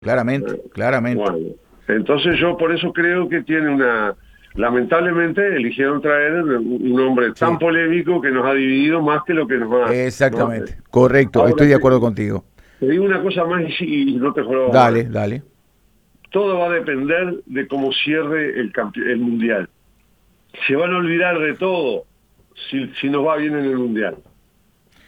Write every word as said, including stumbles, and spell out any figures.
Claramente, Eh, claramente. Bueno, entonces yo por eso creo que tiene una... Lamentablemente eligieron traer un un hombre tan Sí, polémico que nos ha dividido más que lo que nos ha... nos ha- exactamente. Correcto, Ahora, estoy de te, acuerdo contigo. te digo una cosa más y, y no te juego más. Dale, dale. Todo va a depender de cómo cierre el, campe- el Mundial. Se van a olvidar de todo si, si nos va bien en el Mundial.